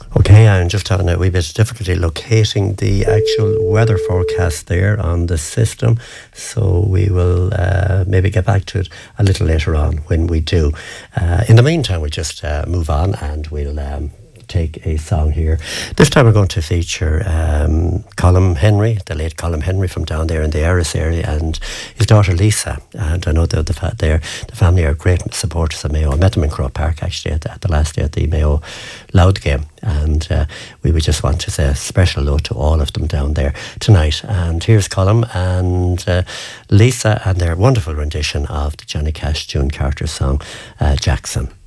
Okay, I'm just having a wee bit of difficulty locating the actual weather forecast there on the system, so we will maybe get back to it a little later on when we do. In the meantime, we'll just move on and we'll take a song here. This time we're going to feature Colm Henry, the late Colm Henry from down there in the Erris area, and his daughter Lisa. And I know that the family are great supporters of Mayo. I met them in Croke Park actually at the last day at the Mayo Loud game, and we would just want to say a special hello to all of them down there tonight. And here's Colm and Lisa and their wonderful rendition of the Johnny Cash, June Carter song, Jackson.